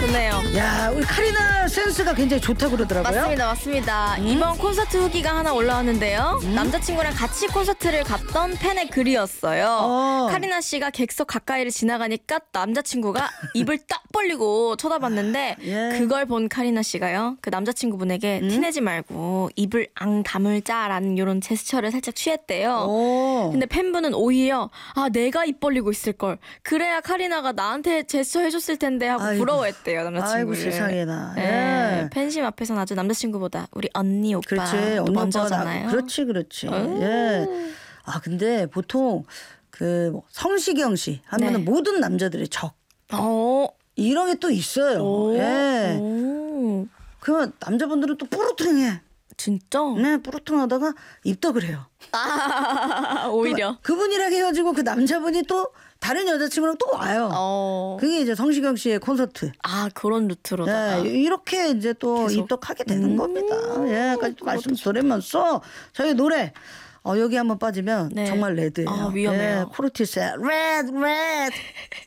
좋네요. 야, 우리 카리나 센스가 굉장히 좋다고 그러더라고요. 맞습니다. 이번 콘서트 후기가 하나 올라왔는데요. 남자친구랑 같이 콘서트를 갔던 팬의 글이었어요. 카리나 씨가 객석 가까이를 지나가니까 남자친구가 입을 딱 벌리고 쳐다봤는데 예. 그걸 본 카리나 씨가요. 그 남자친구분에게 티내지 말고 입을 앙 다물자라는 이런 제스처를 살짝 취했대요. 근데 팬분은 오히려 내가 입 벌리고 있을 걸. 그래야 카리나가 나한테 제스처 해줬을 텐데 하고 아이고. 부러워했대요, 남자친구를. 아이고 세상에나. 네. 예. 팬심 앞에서는 아주 남자친구보다 우리 언니 오빠 그렇지. 언니 먼저잖아요. 그렇지. 예. 아 근데 보통 그 성시경 씨 하면은 네. 모든 남자들의 적 어. 이런 게 또 있어요. 오. 예. 오. 그러면 남자분들은 또 뿌르퉁해. 진짜? 네, 뿌르퉁하다가 입덕을 해요. 오히려. 그분이랑 헤어지고 그 남자분이 또 다른 여자친구랑 또 와요. 그게 이제 성시경 씨의 콘서트. 그런 루트로다가. 네, 이렇게 이제 또 계속. 입덕하게 되는 겁니다. 예, 까지 또 말씀드리면서 저희 노래 여기 한번 빠지면 네. 정말 레드예요. 위험해요. 예, 코르티스의 레드.